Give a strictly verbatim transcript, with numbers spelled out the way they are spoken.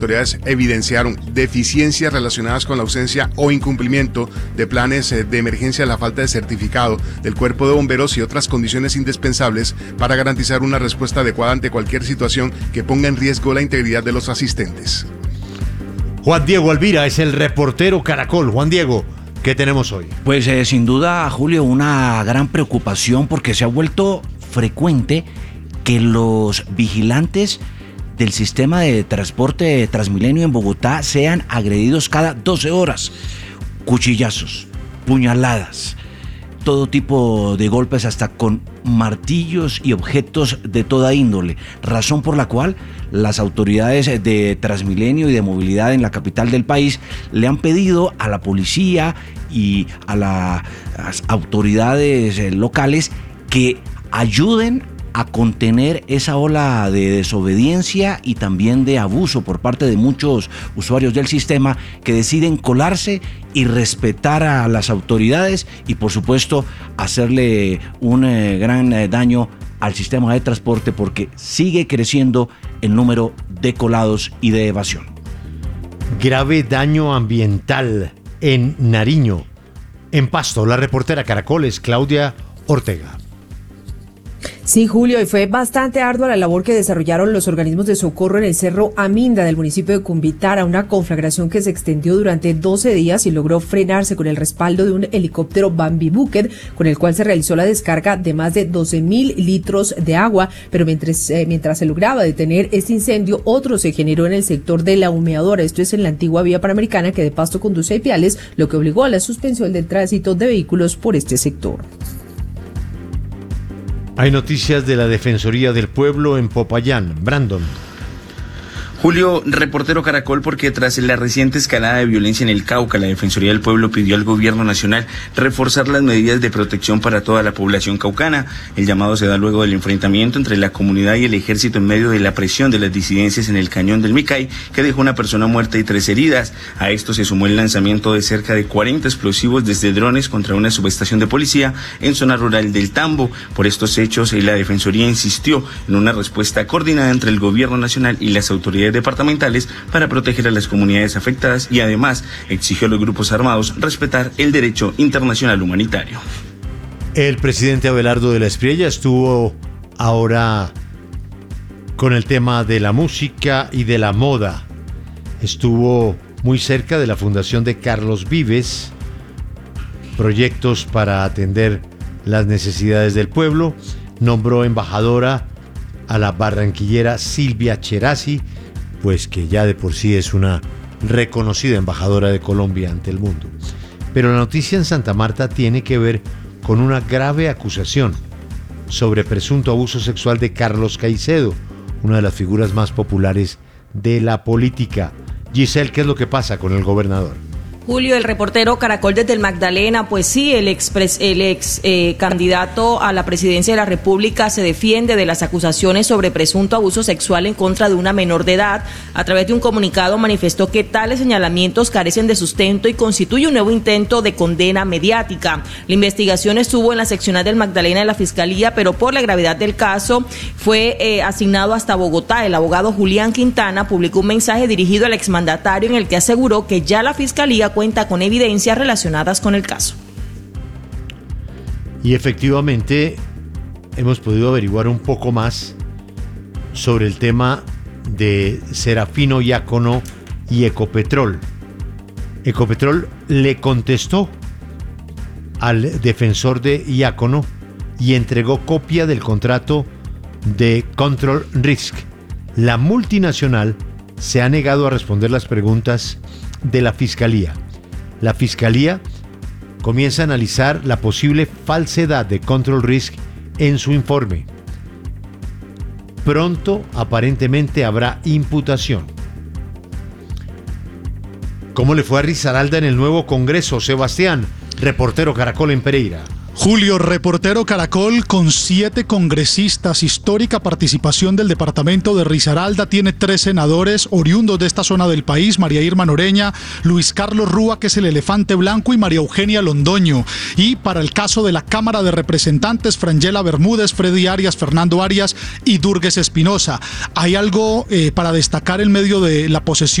autoridades evidenciaron deficiencias relacionadas con la ausencia o incumplimiento de planes de emergencia, la falta de certificado del Cuerpo de Bomberos y otras condiciones indispensables para garantizar una respuesta adecuada ante cualquier situación que ponga en riesgo la integridad de los asistentes. Juan Diego Alvira es el reportero Caracol. Juan Diego, ¿qué tenemos hoy? Pues eh, sin duda, Julio, una gran preocupación porque se ha vuelto frecuente que los vigilantes del sistema de transporte Transmilenio en Bogotá sean agredidos cada doce horas. Cuchillazos, puñaladas, todo tipo de golpes, hasta con martillos y objetos de toda índole, razón por la cual las autoridades de Transmilenio y de movilidad en la capital del país le han pedido a la policía y a la, las autoridades locales que ayuden a contener esa ola de desobediencia y también de abuso por parte de muchos usuarios del sistema que deciden colarse y respetar a las autoridades y, por supuesto, hacerle un eh, gran eh, daño al sistema de transporte, porque sigue creciendo el número de colados y de evasión. Grave daño ambiental en Nariño. En Pasto, la reportera Caracol es Claudia Ortega. Sí, Julio, y fue bastante ardua la labor que desarrollaron los organismos de socorro en el Cerro Aminda del municipio de Cumbitara, una conflagración que se extendió durante doce días y logró frenarse con el respaldo de un helicóptero Bambi Bucket, con el cual se realizó la descarga de más de doce mil litros de agua, pero mientras, eh, mientras se lograba detener este incendio, otro se generó en el sector de la humeadora, esto es en la antigua vía panamericana que de Pasto conduce a Ipiales, lo que obligó a la suspensión del tránsito de vehículos por este sector. Hay noticias de la Defensoría del Pueblo en Popayán. Brandon. Julio, reportero Caracol, porque tras la reciente escalada de violencia en el Cauca, la Defensoría del Pueblo pidió al gobierno nacional reforzar las medidas de protección para toda la población caucana. El llamado se da luego del enfrentamiento entre la comunidad y el ejército en medio de la presión de las disidencias en el cañón del Micay, que dejó una persona muerta y tres heridas. A esto se sumó el lanzamiento de cerca de cuarenta explosivos desde drones contra una subestación de policía en zona rural del Tambo. Por estos hechos, la Defensoría insistió en una respuesta coordinada entre el gobierno nacional y las autoridades departamentales para proteger a las comunidades afectadas y además exigió a los grupos armados respetar el derecho internacional humanitario. El presidente Abelardo de la Espriella estuvo ahora con el tema de la música y de la moda. Estuvo muy cerca de la fundación de Carlos Vives, proyectos para atender las necesidades del pueblo. Nombró embajadora a la barranquillera Silvia Cherasi, pues que ya de por sí es una reconocida embajadora de Colombia ante el mundo. Pero la noticia en Santa Marta tiene que ver con una grave acusación sobre presunto abuso sexual de Carlos Caicedo, una de las figuras más populares de la política. Giselle, ¿qué es lo que pasa con el gobernador? Julio, el reportero Caracol desde el Magdalena, pues sí, el ex, el ex eh, candidato a la presidencia de la República se defiende de las acusaciones sobre presunto abuso sexual en contra de una menor de edad. A través de un comunicado manifestó que tales señalamientos carecen de sustento y constituye un nuevo intento de condena mediática. La investigación estuvo en la seccional del Magdalena de la Fiscalía, pero por la gravedad del caso fue eh, asignado hasta Bogotá. El abogado Julián Quintana publicó un mensaje dirigido al exmandatario en el que aseguró que ya la Fiscalía cuenta con evidencias relacionadas con el caso. Y efectivamente hemos podido averiguar un poco más sobre el tema de Serafino Diácono y Ecopetrol. Ecopetrol le contestó al defensor de Diácono y entregó copia del contrato de Control Risk. La multinacional se ha negado a responder las preguntas de la Fiscalía. La Fiscalía comienza a analizar la posible falsedad de Control Risk en su informe. Pronto, aparentemente, habrá imputación. ¿Cómo le fue a Risaralda en el nuevo Congreso, Sebastián, reportero Caracol en Pereira? Julio, reportero Caracol, con siete congresistas, histórica participación del departamento de Risaralda, tiene tres senadores oriundos de esta zona del país: María Irma Noreña, Luis Carlos Rúa, que es el elefante blanco, y María Eugenia Londoño. Y para el caso de la Cámara de Representantes, Frangela Bermúdez, Freddy Arias, Fernando Arias y Durgues Espinosa. Hay algo eh, para destacar en medio de la posesión